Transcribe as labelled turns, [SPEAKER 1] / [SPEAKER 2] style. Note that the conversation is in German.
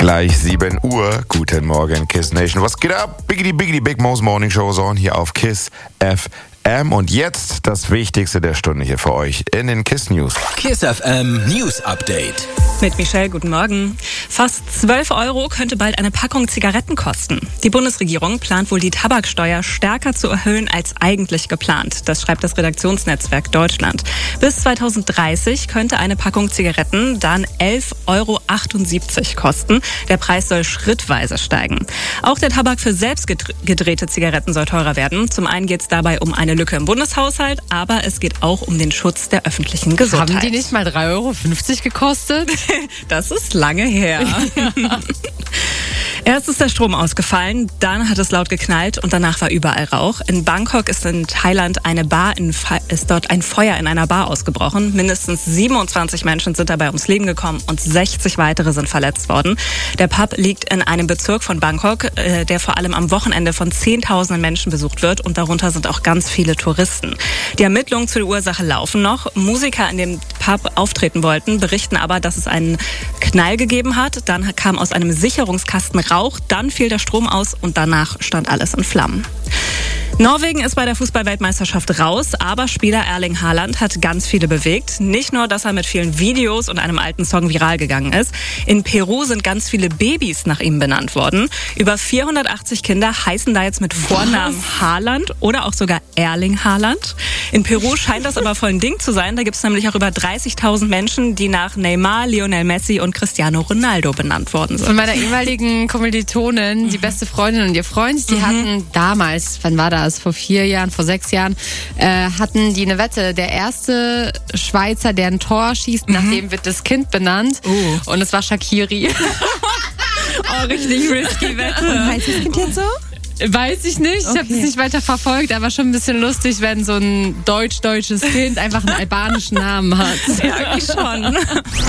[SPEAKER 1] Gleich 7 Uhr. Guten Morgen, Kiss Nation. Was geht ab? Biggity Big Mo's Morning Show is on hier auf Kiss FM. Und jetzt das Wichtigste der Stunde hier für euch in den Kiss News.
[SPEAKER 2] Kiss FM News Update.
[SPEAKER 3] Mit Michelle, guten Morgen. Fast 12 € könnte bald eine Packung Zigaretten kosten. Die Bundesregierung plant wohl, die Tabaksteuer stärker zu erhöhen als eigentlich geplant. Das schreibt das Redaktionsnetzwerk Deutschland. Bis 2030 könnte eine Packung Zigaretten dann 11,78 € kosten. Der Preis soll schrittweise steigen. Auch der Tabak für selbst gedrehte Zigaretten soll teurer werden. Zum einen geht es dabei um eine Lücke im Bundeshaushalt, aber es geht auch um den Schutz der öffentlichen Gesundheit.
[SPEAKER 4] Haben die nicht mal 3,50 € gekostet?
[SPEAKER 3] Das ist lange her. Erst ist der Strom ausgefallen, dann hat es laut geknallt und danach war überall Rauch. In Bangkok ist in Thailand ist dort ein Feuer in einer Bar ausgebrochen. Mindestens 27 Menschen sind dabei ums Leben gekommen und 60 weitere sind verletzt worden. Der Pub liegt in einem Bezirk von Bangkok, der vor allem am Wochenende von Zehntausenden Menschen besucht wird und darunter sind auch ganz viele Touristen. Die Ermittlungen zu der Ursache laufen noch. Musiker in dem Pub auftreten wollten, berichten aber, dass es einen Knall gegeben hat. Dann kam aus einem Sicherungskasten Rauch, dann fiel der Strom aus und danach stand alles in Flammen. Norwegen ist bei der Fußball-Weltmeisterschaft raus, aber Spieler Erling Haaland hat ganz viele bewegt. Nicht nur, dass er mit vielen Videos und einem alten Song viral gegangen ist. In Peru sind ganz viele Babys nach ihm benannt worden. Über 480 Kinder heißen da jetzt mit Vornamen Haaland oder auch sogar Erling Haaland. In Peru scheint das aber voll ein Ding zu sein. Da gibt es nämlich auch über 30.000 Menschen, die nach Neymar, Lionel Messi und Cristiano Ronaldo benannt worden sind.
[SPEAKER 4] Von meiner ehemaligen Kommilitonin, die beste Freundin und ihr Freund, die hatten damals, wann war das? Vor 4 Jahren, vor 6 Jahren, hatten die eine Wette. Der erste Schweizer, der ein Tor schießt, nach dem wird das Kind benannt. Und es war Shaqiri.
[SPEAKER 3] Oh, richtig risky Wette.
[SPEAKER 5] Und heißt das Kind jetzt so?
[SPEAKER 4] Weiß ich nicht, ich habe es nicht weiter verfolgt, aber schon ein bisschen lustig, wenn so ein deutsches Kind einfach einen albanischen Namen hat.
[SPEAKER 3] Ja, schon.